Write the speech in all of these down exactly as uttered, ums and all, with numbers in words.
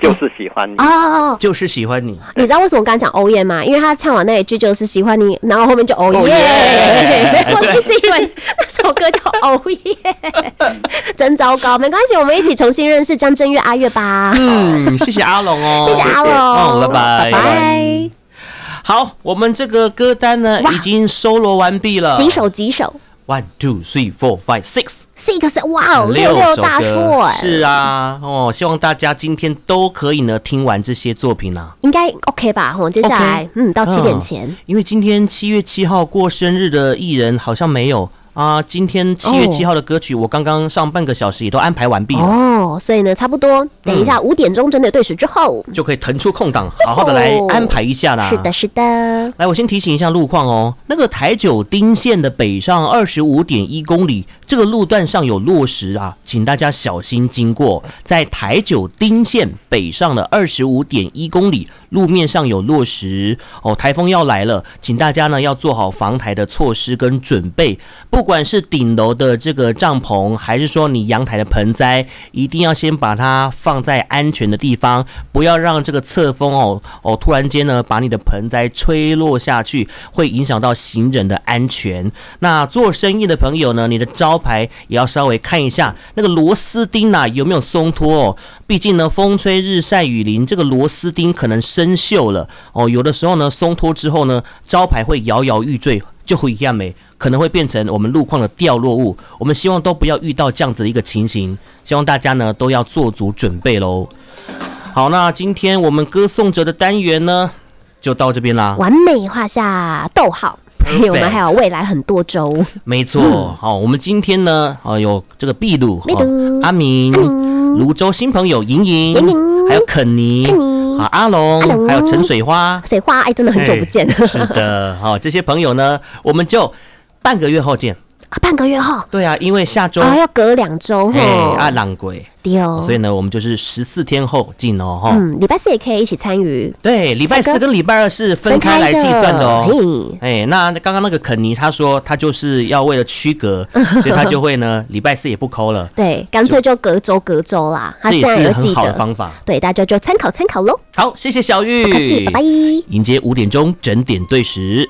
就是喜欢你哦， 就是喜欢你。 你知道为什么我刚刚讲欧耶吗？因为他唱完那一句就是喜欢你，然后后面就欧耶，我一直以为那首歌叫欧耶，真糟糕。没关系，我们一起重新认识张震岳阿月吧。 嗯，谢谢阿龙哦， 谢谢阿龙， 哦，拜拜拜拜。 好，我们这个歌单呢已经收罗完毕了， 几首几首 ？One, two, three, four, five, six。 Six， 哇，六六大数哎！ 是啊，哦，希望大家今天都可以呢听完这些作品啊， 应该 OK 吧？我接下来 okay, 嗯，到七点前、 嗯，因为今天七月七号过生日的艺人好像没有啊。今天七月七号的歌曲，我刚刚上半个小时也都安排完毕了哦，所以呢，差不多等一下五点钟整点对时之后、 嗯，就可以腾出空档，好好的来安排一下啦。 是的，是的。 来，我先提醒一下路况哦，那个台九丁线的北上二十五点一公里。这个路段上有落石啊，请大家小心经过。在台九丁线北上的二十五点一公里，路面上有落石哦。台风要来了，请大家呢要做好防台的措施跟准备。不管是顶楼的这个帐篷，还是说你阳台的盆栽，一定要先把它放在安全的地方，不要让这个侧风哦哦突然间呢把你的盆栽吹落下去，会影响到行人的安全。那做生意的朋友呢，你的招牌也要稍微看一下那个螺丝钉啊有没有松脱哦，毕竟呢风吹日晒雨淋，这个螺丝钉可能生锈了哦，有的时候呢松脱之后呢，招牌会摇摇欲坠，就会一样没，可能会变成我们路况的掉落物。我们希望都不要遇到这样子的一个情形，希望大家呢都要做足准备咯。好，那今天我们歌颂者的单元呢就到这边啦， 完美画下逗号。我们还有未来很多周， 没错。好、嗯哦，我们今天呢，哦，有这个秘鲁、哦、阿明、泸州新朋友莹莹，还有肯尼，啊，阿龙，还有陈水花， 水花，哎，真的很久不见。 是的，好、哦，这些朋友呢，我们就半个月后见。 啊，半个月后， 对啊，因为下周啊要隔两周哈，啊浪鬼， 对哦， 所以呢，我们就是十四天后进哦哈。 嗯，礼拜四也可以一起参与。 对，礼拜四跟礼拜二是分开来计算的哦。哎，那刚刚那个肯尼他说他就是要为了区隔，所以他就会呢礼拜四也不抠了。 对，干脆就隔周隔周啦。 这也是很好的方法。 对，大家就参考参考喽。 好，谢谢小玉， 不客气，拜拜。 迎接五点钟整点对时。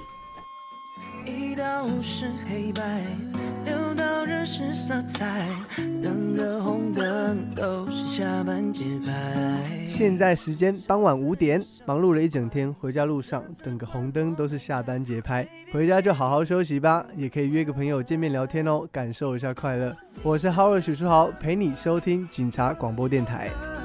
现在时间傍晚五点，忙碌了一整天，回家路上等个红灯都是下班节拍，回家就好好休息吧，也可以约个朋友见面聊天哦，感受一下快乐。我是 Howard 许书豪，陪你收听警察广播电台。